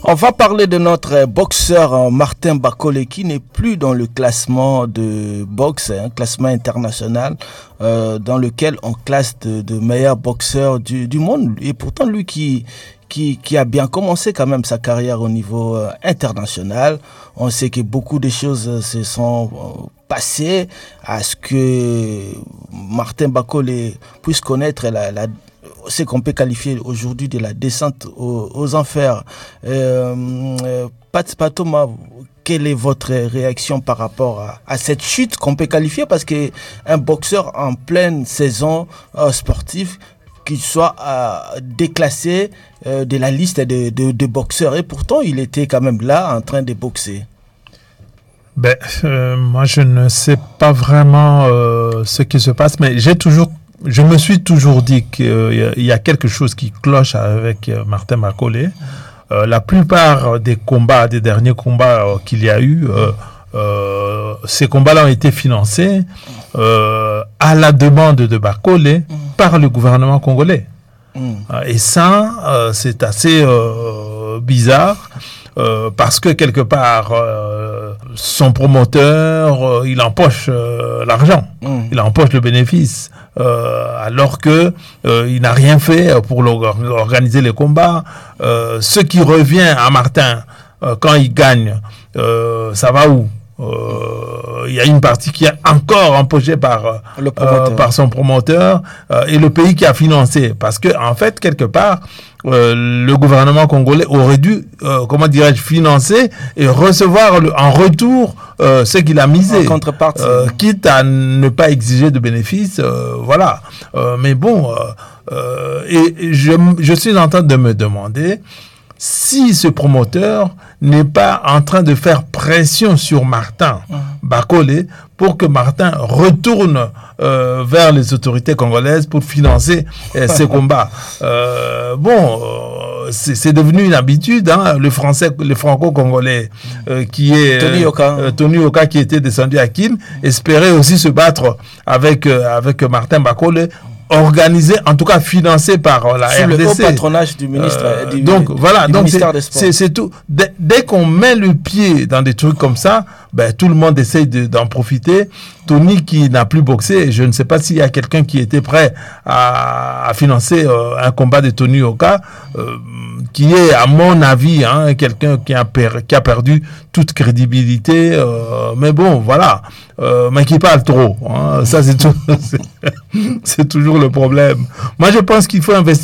On va parler de notre boxeur Martin Bakole qui n'est plus dans le classement de boxe, un classement international dans lequel on classe de meilleurs boxeurs du monde. Et pourtant lui qui a bien commencé quand même sa carrière au niveau international. On sait que beaucoup de choses se sont passées à ce que Martin Bakole puisse connaître ce qu'on peut qualifier aujourd'hui de la descente aux enfers. Pat Thomas, quelle est votre réaction par rapport à cette chute qu'on peut qualifier, parce qu'un boxeur en pleine saison sportive qu'il soit déclassé de la liste de boxeurs, et pourtant il était quand même là en train de boxer? Moi je ne sais pas vraiment ce qui se passe, mais je me suis toujours dit qu'il y a quelque chose qui cloche avec Martin Bakole. La plupart des derniers combats qu'il y a eu, ces combats-là ont été financés à la demande de Bakole par le gouvernement congolais. Et ça, c'est assez bizarre. Parce que quelque part, son promoteur, il empoche l'argent, il empoche le bénéfice, alors que il n'a rien fait pour organiser les combats. Ce qui revient à Martin quand il gagne, ça va où? Il y a une partie qui est encore empochée par son promoteur et le pays qui a financé, parce que en fait quelque part le gouvernement congolais aurait dû financer et recevoir en retour ce qu'il a misé, en contrepartie, quitte à ne pas exiger de bénéfices, voilà. Mais bon, et je suis en train de me demander si ce promoteur n'est pas en train de faire pression sur Martin Bakole pour que Martin retourne vers les autorités congolaises pour financer ses combats. C'est devenu une habitude, hein, le franco-congolais qui est Tony Yoka qui était descendu à Kin, espérait aussi se battre avec Martin Bakole, organisé, en tout cas financé par la RDC. Sous le haut patronage du ministre du ministère des Sports. C'est tout. Dès qu'on met le pied dans des trucs comme ça, tout le monde essaye d'en profiter. Tony qui n'a plus boxé, je ne sais pas s'il y a quelqu'un qui était prêt à financer un combat de Tony Yoka, qui est, à mon avis, quelqu'un qui a perdu toute crédibilité. Mais bon, voilà. Mais qui parle trop. Ça, c'est toujours le problème. Moi, je pense qu'il faut investir